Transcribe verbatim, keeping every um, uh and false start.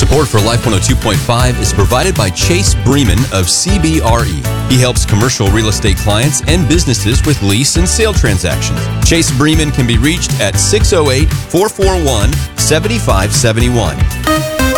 Support for Life one oh two point five is provided by Chase Bremen of C B R E. He helps commercial real estate clients and businesses with lease and sale transactions. Chase Bremen can be reached at six oh eight, four four one, seven five seven one.